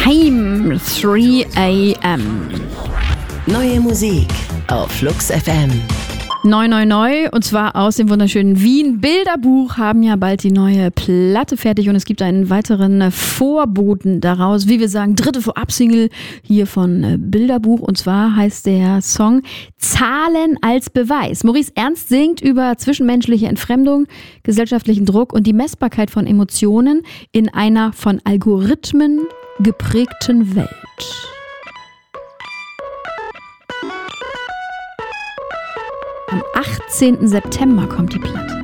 Heim, 3 a.m. Neue Musik auf Flux FM. Neu. Und zwar aus dem wunderschönen Wien. Bilderbuch haben ja bald die neue Platte fertig und es gibt einen weiteren Vorboten daraus. Wie wir sagen, dritte Vorab-Single hier von Bilderbuch. Und zwar heißt der Song Zahlen als Beweis. Maurice Ernst singt über zwischenmenschliche Entfremdung, gesellschaftlichen Druck und die Messbarkeit von Emotionen in einer von Algorithmen geprägten Welt. Am 18. September kommt die Platte.